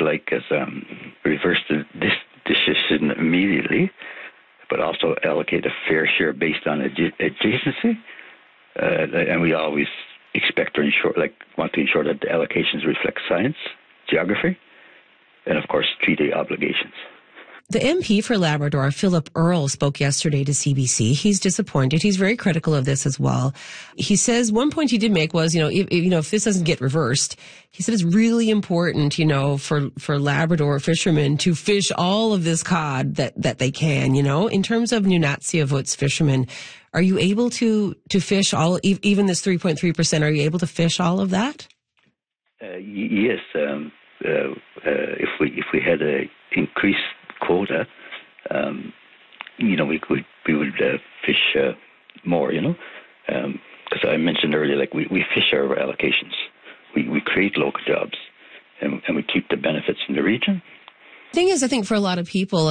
like is reverse this decision immediately, but also allocate a fair share based on adjacency. And we always want to ensure that the allocations reflect science, geography, and of course treaty obligations. The MP for Labrador, Philip Earle, spoke yesterday to CBC. He's disappointed. He's very critical of this as well. He says one point he did make was, if this doesn't get reversed, he said it's really important, for Labrador fishermen to fish all of this cod that they can, In terms of Nunatsiavut's fishermen, are you able to fish all, even this 3.3%, are you able to fish all of that? Yes. If we had a increased quota, we would fish more, because I mentioned earlier, we fish our allocations. We create local jobs, and we keep the benefits in the region. The thing is, I think for a lot of people,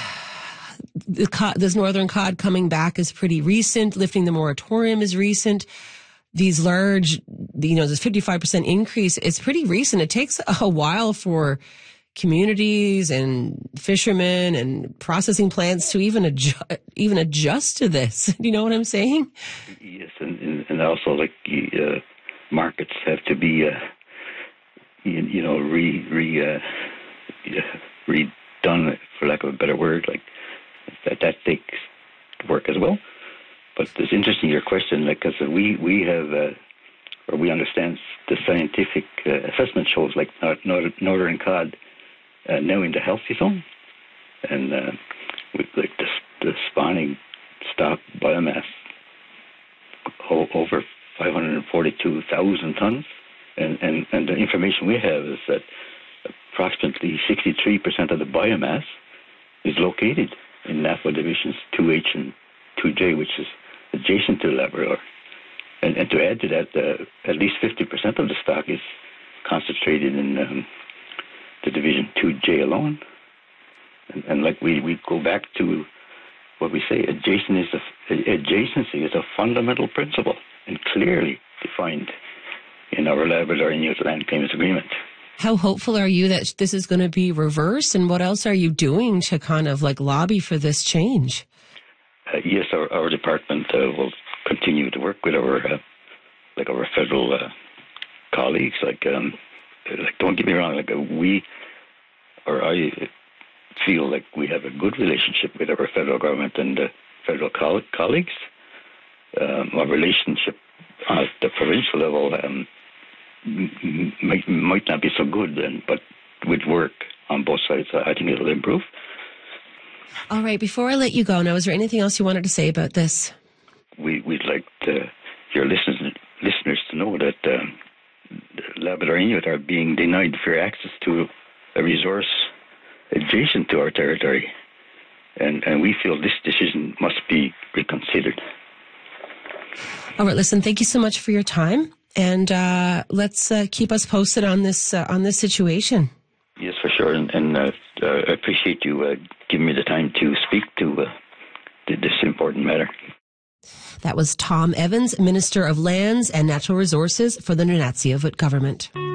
this northern cod coming back is pretty recent. Lifting the moratorium is recent. These large, this 55% increase, it's pretty recent. It takes a while for communities and fishermen and processing plants to even adjust to this. Do you know what I'm saying? Yes, and also markets have to be redone, for lack of a better word. That takes work as well. But it's interesting your question, because we have we understand the scientific assessment shows northern cod now in the healthy zone, and with the spawning stock biomass over 542,000 tons, and the information we have is that approximately 63% of the biomass is located in NAFO divisions 2H and 2J, which is adjacent to Labrador. And to add to that, at least 50% of the stock is concentrated in the Division 2J alone. And we go back to what we say, adjacency is a fundamental principle and clearly defined in our Labrador Inuit Land Claims Agreement. How hopeful are you that this is going to be reversed, and what else are you doing to kind of lobby for this change? Yes, our department will continue to work with our federal colleagues. Don't get me wrong. I feel like we have a good relationship with our federal government and federal colleagues. Our relationship at the provincial level might not be so good, but with work on both sides, I think it'll improve. All right. Before I let you go, now, is there anything else you wanted to say about this? We'd like your listeners to know that the Labrador Inuit are being denied fair access to a resource adjacent to our territory, and we feel this decision must be reconsidered. All right. Listen, thank you so much for your time, and let's keep us posted on this situation. Yes, for sure, and I appreciate you giving me the time to speak to this important matter. That was Tom Evans, Minister of Lands and Natural Resources for the Nunatsiavut government.